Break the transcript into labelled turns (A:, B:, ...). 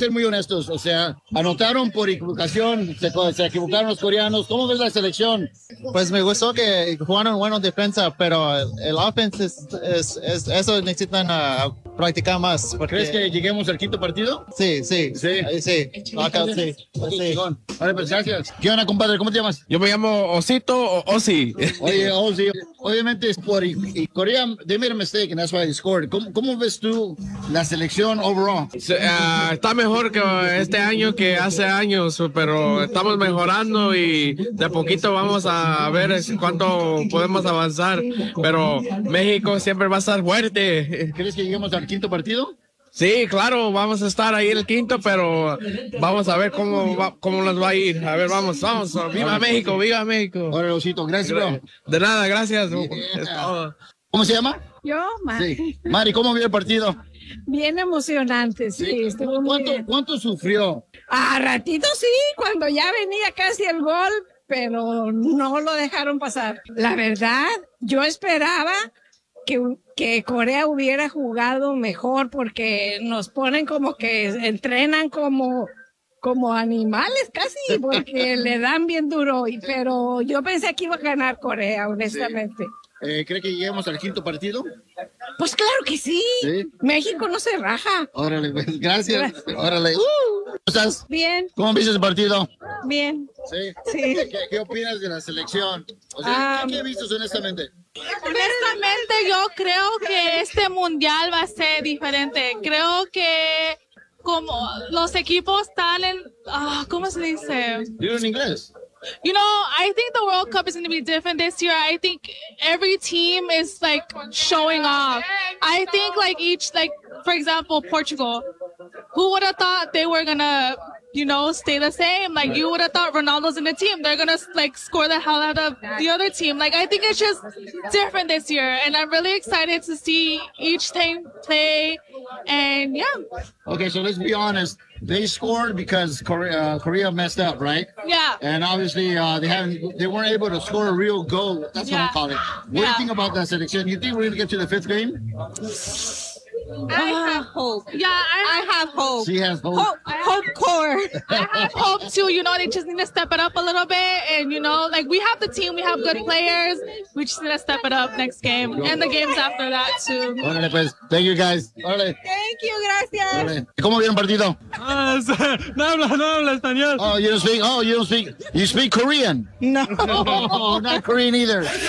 A: ser muy honestos, o sea, anotaron por equivocación, se equivocaron los coreanos. ¿Cómo ves la selección?
B: Pues me gustó que jugaron buena defensa, pero el offense eso necesitan practicar más. Porque...
A: ¿Crees que lleguemos al quinto partido?
B: Sí. Knockout, sí.
A: Vale, pues gracias. ¿Qué onda, compadre? ¿Cómo te llamas?
C: Yo me llamo Osito o Osi.
A: Oye, Ozzy, obviamente es por Corea, they made a mistake and that's why they scored. ¿Cómo ves tú la selección overall?
C: Está mejor que este año que hace años, pero estamos mejorando y de poquito vamos a ver cuánto podemos avanzar. Pero México siempre va a estar fuerte.
A: ¿Crees que lleguemos al quinto partido?
C: Sí, claro, vamos a estar ahí en el quinto, pero vamos a ver cómo nos va a ir. A ver, vamos. ¡Viva México, viva México!
A: Hola, Osito, gracias, bro.
C: De nada, gracias.
A: Yeah.
C: Es todo.
A: ¿Cómo se llama?
D: Yo, Mari.
A: Sí. Mari, ¿cómo vio el partido?
D: Bien emocionante, sí. Estuvo muy bien.
A: ¿Cuánto sufrió?
D: A ratito sí, cuando ya venía casi el gol, pero no lo dejaron pasar. La verdad, yo esperaba que Corea hubiera jugado mejor porque nos ponen como que entrenan como animales casi, porque le dan bien duro, pero yo pensé que iba a ganar Corea, honestamente.
A: ¿Cree que lleguemos al quinto partido?
D: Pues claro que sí.
A: ¿Sí?
D: México no se raja.
A: Órale, pues, gracias. Órale. ¿Cómo estás?
D: Bien,
A: ¿Cómo viste el partido?
D: bien.
A: Sí.
D: Sí.
A: ¿Qué opinas de la selección? O sea, ¿qué viste honestamente?
E: Honestamente, yo creo que este mundial va a ser diferente. Creo que como los equipos están en, ¿cómo se dice?
A: Dilo en inglés.
E: You know, I think the World Cup is going to be different this year. I think every team is like showing off. I think for example, Portugal. Who would have thought they were going to, stay the same? Like, you would have thought Ronaldo's in the team. They're going to, score the hell out of the other team. Like, I think it's just different this year. And I'm really excited to see each team play. And, yeah.
A: Okay, so let's be honest. They scored because Korea messed up, right?
E: Yeah.
A: And obviously, they weren't able to score a real goal. That's what I call it. What do you think about that selection? You think we're going to get to the fifth game?
E: I have hope. Yeah, I have hope.
A: She has hope.
E: Hope core. I have hope too. They just need to step it up a little bit. And, we have the team, we have good players. We just need to step it up next game. And the games after that too.
A: Órale, pues. Thank you, guys. Órale.
D: Thank you, gracias.
A: Órale. ¿Cómo vieron el partido?
C: No habla español.
A: You don't speak. You speak Korean?
D: No.
A: Oh, not Korean either.